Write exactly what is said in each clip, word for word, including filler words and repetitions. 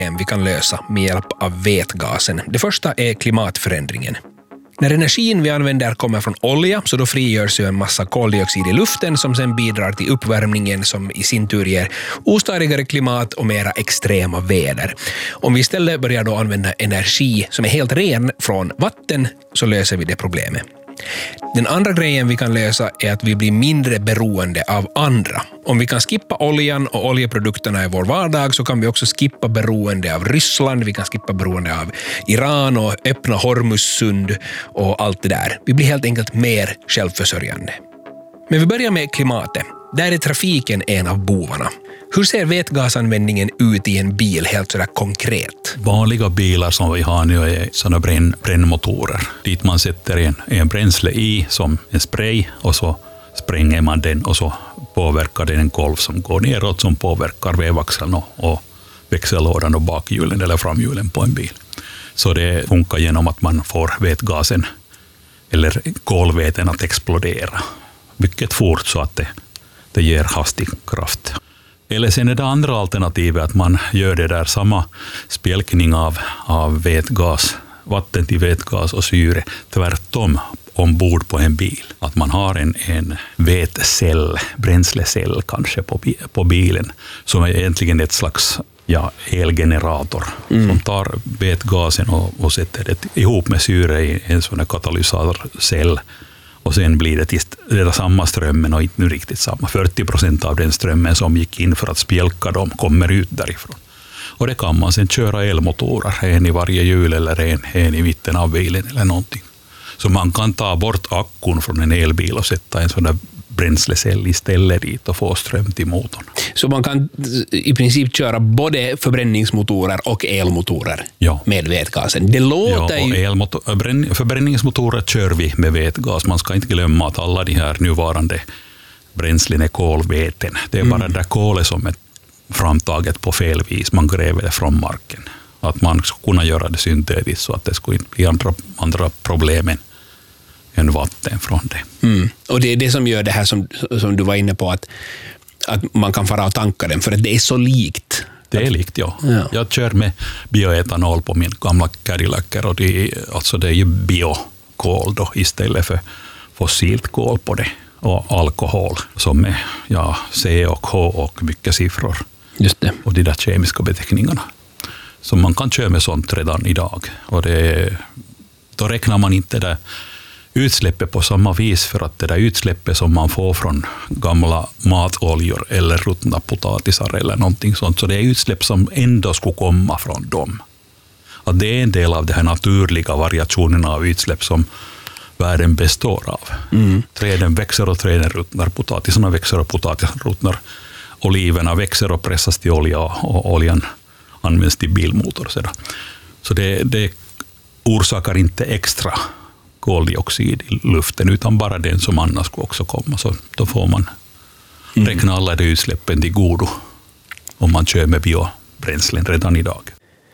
vi kan lösa med hjälp av vätgasen. Det första är klimatförändringen. När energin vi använder kommer från olja så då frigörs ju en massa koldioxid i luften som sen bidrar till uppvärmningen som i sin tur ger ostadigare klimat och mera extrema väder. Om vi istället börjar då använda energi som är helt ren från vatten så löser vi det problemet. Den andra grejen vi kan lösa är att vi blir mindre beroende av andra. Om vi kan skippa oljan och oljeprodukterna i vår vardag så kan vi också skippa beroende av Ryssland, vi kan skippa beroende av Iran och öppna Hormussund och allt det där. Vi blir helt enkelt mer självförsörjande. Men vi börjar med klimatet. Där är trafiken en av bovarna. Hur ser vätgasanvändningen ut i en bil helt sådär konkret? Vanliga bilar som vi har nu är sådana bränn, brännmotorer. Dit man sätter en, en bränsle i som en spray och så spränger man den och så påverkar den en kolv som går neråt som påverkar vevaxeln och, och växellådan och bakhjulen eller framhjulen på en bil. Så det funkar genom att man får vätgasen eller kolväten att explodera mycket fort så att det, det ger hastig kraft. Eller sen är det andra alternativet att man gör det där samma spjälkning av, av vätgas, vatten till vätgas och syre tvärtom ombord på en bil. Att man har en, en vätcell, bränslecell kanske på, på bilen som är egentligen ett slags ja, elgenerator mm. som tar vätgasen och, och sätter det ihop med syre i en sån här katalysatorcell. Och sen blir det, tills, det är samma strömmen och inte nu riktigt samma. fyrtio procent av den strömmen som gick in för att spjälka dem kommer ut därifrån. Och det kan man sen köra elmotorer, en i varje hjul eller en, en i mitten av bilen eller någonting. Så man kan ta bort akkun från en elbil och sätta en sån där bränslecell istället dit och få ström till motorn. Så man kan i princip köra både förbränningsmotorer och elmotorer ja. med vätgasen. Det låter ja, och ju... elmotor- förbränningsmotorer kör vi med vätgas. Man ska inte glömma att alla de här nuvarande bränslen är kolväten. Det är mm. bara det där kolet som är framtaget på fel vis. Man gräver det från marken. Att man ska kunna göra det syntetiskt så att det skulle inte bli andra, andra problem än än vatten från det. Mm. Och det är det som gör det här som, som du var inne på att, att man kan fara och tanka den för att det är så likt. Det är likt, ja. ja. Jag kör med bioetanol på min gamla Cadillac och det, alltså det är ju biokol då istället för fossilt kol på det och alkohol som är ja, C och H och mycket siffror. Just det. Och de där kemiska beteckningarna. Så man kan köra med sånt redan idag. Och det, då räknar man inte det utsläppet på samma vis för att det där utsläppet som man får från gamla matoljor eller ruttna potatisar eller någonting sånt, så det är utsläpp som ändå skulle komma från dem. Att det är en del av de här naturliga variationerna av utsläpp som världen består av. Mm. Träden växer och träden ruttnar, potatisarna växer och potatisarna ruttnar, oliverna växer och pressas till olja och oljan används till bilmotor. Så det, det orsakar inte extra koldioxid i luften utan bara den som annars skulle också komma. Så då får man mm. räkna alla de utsläppen till godo om man kör med biobränslen redan idag.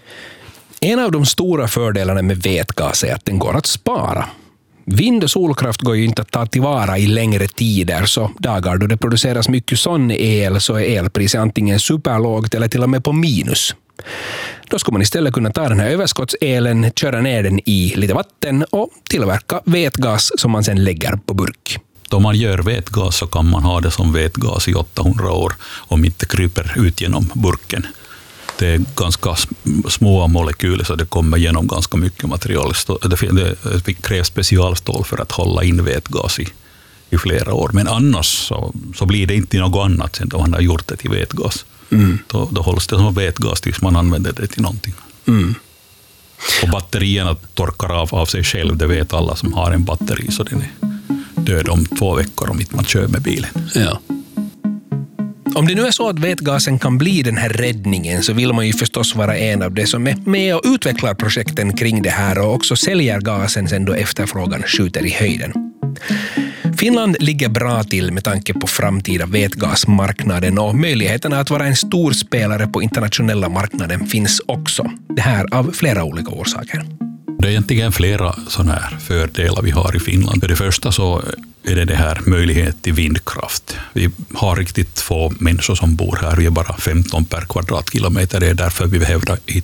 En av de stora fördelarna med vätgas är att den går att spara. Vind- och solkraft går ju inte att ta tillvara i längre tider, så dagar då det produceras mycket sån el så är elpriset antingen superlågt eller till och med på minus. Då ska man istället kunna ta den här överskottselen, köra ner den i lite vatten och tillverka vätgas som man sen lägger på burk. Då man gör vätgas så kan man ha det som vätgas i åttahundra år om inte kryper ut genom burken. Det är ganska små molekyler så det kommer genom ganska mycket material. Det krävs specialstål för att hålla in vätgas i, i flera år. Men annars så, så blir det inte något annat sen då man har gjort det till vätgas. Mm. Då, då hålls det som vätgas tills man använder det till någonting. Mm. Och batterierna torkar av av sig själv, det vet alla som har en batteri, så den är död om två veckor om inte man kör med bilen. Ja. Om det nu är så att vätgasen kan bli den här räddningen så vill man ju förstås vara en av det som är med och utvecklar projekten kring det här och också säljer gasen sen då efterfrågan skjuter i höjden. Finland ligger bra till med tanke på framtida vätgasmarknaden och möjligheterna att vara en stor spelare på internationella marknaden finns också. Det här av flera olika orsaker. Det är egentligen flera sådana här fördelar vi har i Finland. För det första så är det det här möjlighet till vindkraft. Vi har riktigt få människor som bor här. Vi är bara femton per kvadratkilometer. Det är därför vi behöver